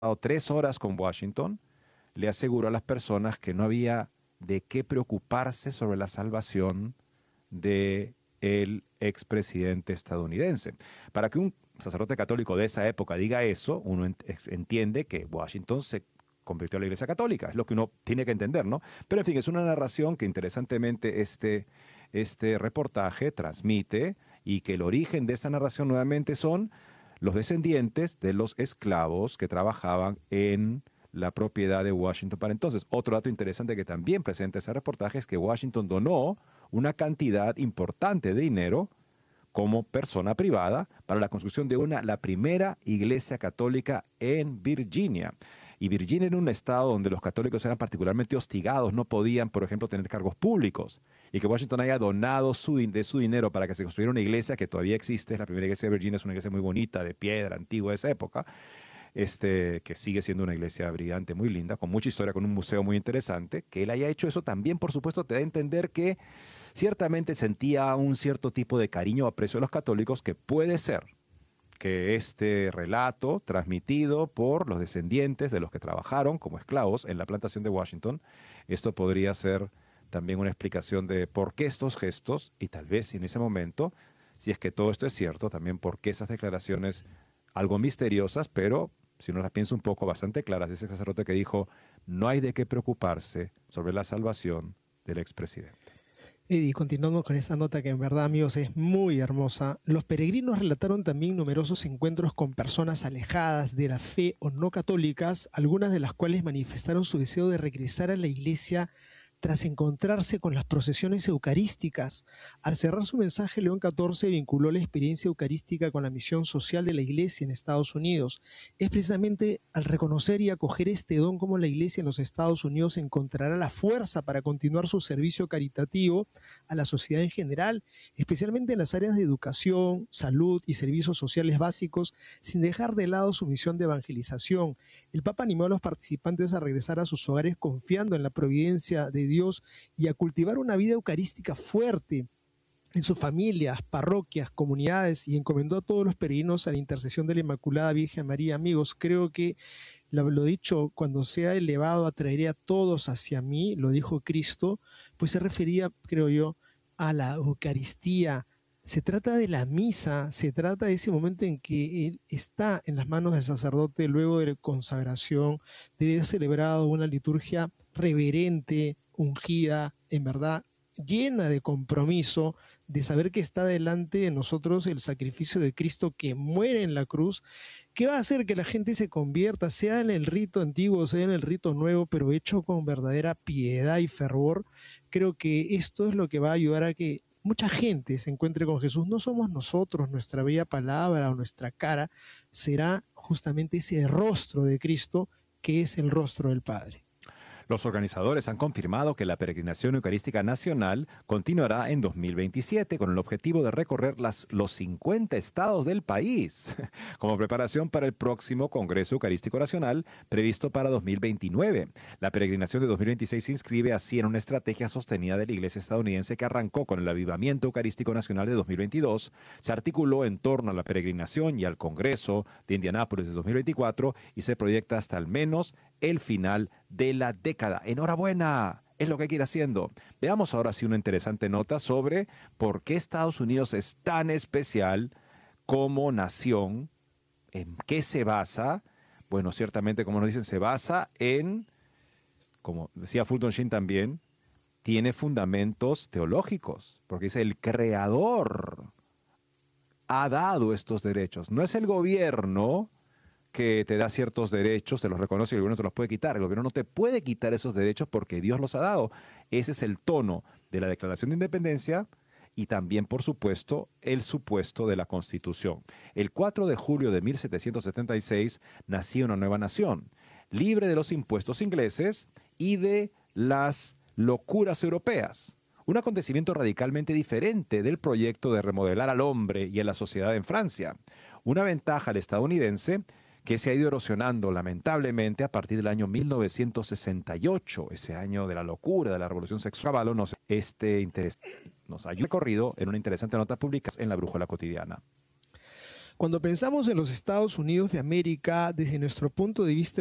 3 horas con Washington, le aseguró a las personas que no había de qué preocuparse sobre la salvación de el expresidente estadounidense. Para que un sacerdote católico de esa época diga eso, uno entiende que Washington se convirtió a la Iglesia Católica, es lo que uno tiene que entender, ¿no? Pero en fin, es una narración que interesantemente este reportaje transmite, y que el origen de esa narración nuevamente son los descendientes de los esclavos que trabajaban en la propiedad de Washington para entonces. Otro dato interesante que también presenta ese reportaje es que Washington donó una cantidad importante de dinero como persona privada para la construcción de la primera iglesia católica en Virginia. Y Virginia era un estado donde los católicos eran particularmente hostigados, no podían, por ejemplo, tener cargos públicos. Y que Washington haya donado de su dinero para que se construyera una iglesia que todavía existe, es la primera iglesia de Virginia, es una iglesia muy bonita, de piedra, antigua de esa época, que sigue siendo una iglesia brillante, muy linda, con mucha historia, con un museo muy interesante. Que él haya hecho eso también, por supuesto, te da a entender que ciertamente sentía un cierto tipo de cariño o aprecio de los católicos, que puede ser que este relato transmitido por los descendientes de los que trabajaron como esclavos en la plantación de Washington, esto podría ser también una explicación de por qué estos gestos, y tal vez en ese momento, si es que todo esto es cierto, también por qué esas declaraciones algo misteriosas, pero si uno las piensa un poco, bastante claras, de ese sacerdote que dijo: no hay de qué preocuparse sobre la salvación del expresidente. Eddie, continuando con esta nota que en verdad, amigos, es muy hermosa. Los peregrinos relataron también numerosos encuentros con personas alejadas de la fe o no católicas, algunas de las cuales manifestaron su deseo de regresar a la iglesia tras encontrarse con las procesiones eucarísticas. Al cerrar su mensaje, León XIV vinculó la experiencia eucarística con la misión social de la Iglesia en Estados Unidos. Es precisamente al reconocer y acoger este don como la Iglesia en los Estados Unidos encontrará la fuerza para continuar su servicio caritativo a la sociedad en general, especialmente en las áreas de educación, salud y servicios sociales básicos, sin dejar de lado su misión de evangelización. El Papa animó a los participantes a regresar a sus hogares confiando en la providencia de Dios y a cultivar una vida eucarística fuerte en sus familias, parroquias, comunidades, y encomendó a todos los peregrinos a la intercesión de la Inmaculada Virgen María. Amigos, creo que lo dicho, cuando sea elevado atraeré a todos hacia mí, lo dijo Cristo, pues se refería, creo yo, a la Eucaristía. Se trata de la misa, se trata de ese momento en que Él está en las manos del sacerdote luego de la consagración, de haber celebrado una liturgia reverente, ungida, en verdad, llena de compromiso, de saber que está delante de nosotros el sacrificio de Cristo que muere en la cruz, que va a hacer que la gente se convierta, sea en el rito antiguo, sea en el rito nuevo, pero hecho con verdadera piedad y fervor. Creo que esto es lo que va a ayudar a que mucha gente se encuentre con Jesús. No somos nosotros, nuestra bella palabra o nuestra cara, será justamente ese rostro de Cristo que es el rostro del Padre. Los organizadores han confirmado que la peregrinación eucarística nacional continuará en 2027 con el objetivo de recorrer los 50 estados del país, como preparación para el próximo Congreso Eucarístico Nacional previsto para 2029. La peregrinación de 2026 se inscribe así en una estrategia sostenida de la Iglesia estadounidense que arrancó con el Avivamiento Eucarístico Nacional de 2022, se articuló en torno a la peregrinación y al Congreso de Indianápolis de 2024 y se proyecta hasta al menos el final de la década. ¡Enhorabuena! Es lo que hay que ir haciendo. Veamos ahora sí una interesante nota sobre por qué Estados Unidos es tan especial como nación. ¿En qué se basa? Bueno, ciertamente, como nos dicen, se basa en, como decía Fulton Sheen también, tiene fundamentos teológicos, porque dice el creador ha dado estos derechos. No es el gobierno que te da ciertos derechos, te los reconoce y el gobierno te los puede quitar. El gobierno no te puede quitar esos derechos porque Dios los ha dado. Ese es el tono de la Declaración de Independencia y también, por supuesto, el supuesto de la Constitución. El 4 de julio de 1776 nació una nueva nación, libre de los impuestos ingleses y de las locuras europeas. Un acontecimiento radicalmente diferente del proyecto de remodelar al hombre y a la sociedad en Francia. Una ventaja al estadounidense que se ha ido erosionando lamentablemente a partir del año 1968, ese año de la locura, de la revolución sexual. Nos ha recorrido en una interesante nota publicada en La Brújula Cotidiana. Cuando pensamos en los Estados Unidos de América, desde nuestro punto de vista